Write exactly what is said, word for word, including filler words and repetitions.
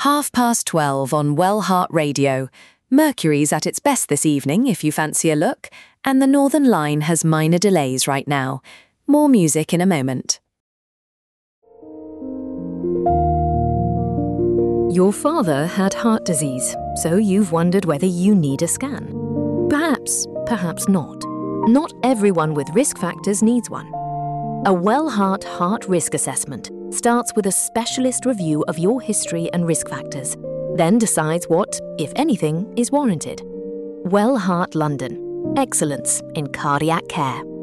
Half past twelve on Well Heart Radio. Mercury's at its best this evening if you fancy a look, and the Northern Line has minor delays right now. More music in a moment. Your father had heart disease, so you've wondered whether you need a scan. Perhaps, perhaps not. Not everyone with risk factors needs one. A Well Heart Heart Risk Assessment starts with a specialist review of your history and risk factors, then decides what, if anything, is warranted. Well Heart London. Excellence in cardiac care.